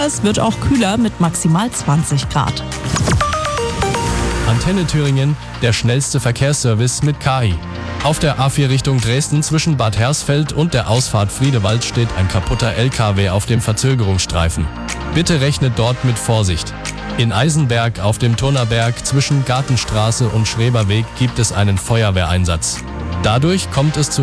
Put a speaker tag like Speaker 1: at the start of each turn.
Speaker 1: es wird auch kühler mit maximal 20 Grad.
Speaker 2: Antenne Thüringen, der schnellste Verkehrsservice mit KI. Auf der A4 Richtung Dresden zwischen Bad Hersfeld und der Ausfahrt Friedewald steht ein kaputter LKW auf dem Verzögerungsstreifen. Bitte rechnet dort mit Vorsicht. In Eisenberg auf dem Turnerberg zwischen Gartenstraße und Schreberweg gibt es einen Feuerwehreinsatz. Dadurch kommt es zu